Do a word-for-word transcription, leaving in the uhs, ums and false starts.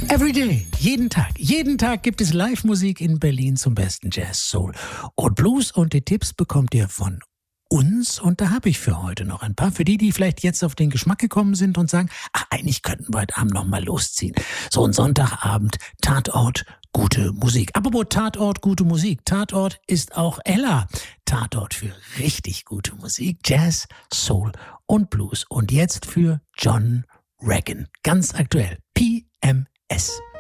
Every day, jeden Tag, jeden Tag gibt es Live-Musik in Berlin zum besten Jazz, Soul und Blues und die Tipps bekommt ihr von uns und da habe ich für heute noch ein paar, für die, die vielleicht jetzt auf den Geschmack gekommen sind und sagen, ach, eigentlich könnten wir heute Abend noch mal losziehen. So ein Sonntagabend, Tatort, gute Musik. Apropos Tatort, gute Musik. Tatort ist auch Ella. Tatort für richtig gute Musik, Jazz, Soul und Blues. Und jetzt für John Regan, ganz aktuell, P M S.